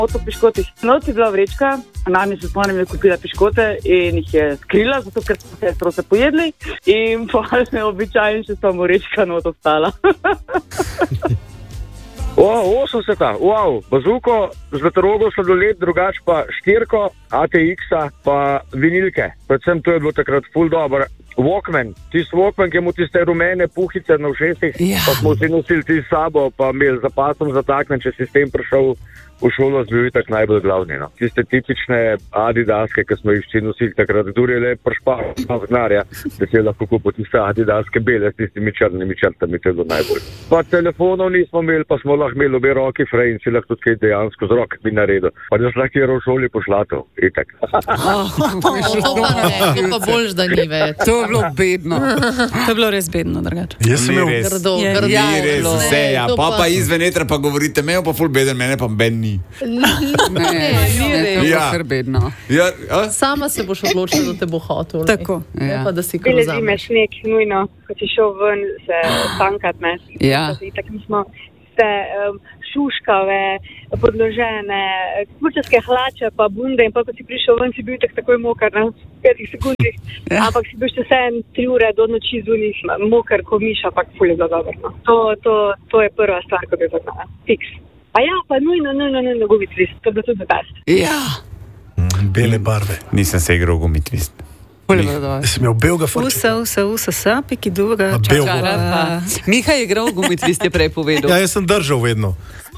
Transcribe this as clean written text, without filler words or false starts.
piškotih. Noč je bila vrečka, nami se spomnim, je kupila piškote in jih je skrila, zato ker smo sestro se pojedli in pa je običajno še samo vrečka not ostala. 80, bazuko, zlatorogo sladoled, drugač pa štirko, ATX-a, pa vinilke. Predvsem to je bilo takrat ful dobro. Walkman, tisti Walkman, ki je mu tiste rumene puhice na ušesih, pa smo vsi nosili ti sabo, pa imeli za pasom zataknen, če si s tem prišel v šolo, bil je tak najbolj glavni. No. Tiste tipične adidaske, ki smo jih vsi nosili takrat, kdo je le pršpal z gnarja, da si je lahko kupil tiste adidaske bele s tistimi črnimi črtami, to je bilo najbolj. Pa telefonov nismo imeli, pa smo lahko imeli obe roki frej in si lahko tudi kaj dejansko z rokami naredil. Pa da si lahko v šoli pošlatov, itak. To pa boljš, da ni več. To je bilo bedno. To je bilo res bedno, drugače. Jaz sem imel Grdo. Res, vse, ja. Pa izven etra pa govorite, me pa ful beden, mene pa ben ni. Ne, to je kar bedno. Sama se boš odločila, da te bo hotel. Tako. Ne pa, da si kar Bile vzameš. zime sneg, nujno, ko si šel ven se tankat, ne. Ja. Tako smo se šuškave, podložene, kučarske hlače pa bunde in pa, ko si prišel ven, si bil takoj mokar na 5 sekundih. Ja. Ampak si bil še vse 3 ure do noči zunih, mokar ko miš, ampak ful je bilo dobro. No. To je prva stvar, ko bi zaznala. Fiks. A ja, pa nujno gumitvist, to je bilo tudi best. Ja. bele barve. Nisem se igral gumitvist. Sem imel belga farčka. Usa, piki duga. Belga. Miha je igral gumitvist, je prej povedal. Ja, jaz sem držal vedno.